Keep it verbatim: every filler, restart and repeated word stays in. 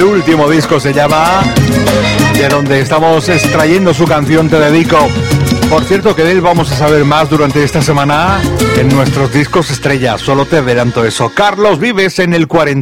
El último disco se llama, de donde estamos extrayendo su canción Te Dedico. Por cierto, que de él vamos a saber más durante esta semana en nuestros discos estrella. Solo te adelanto eso. Carlos Vives en el cuarenta.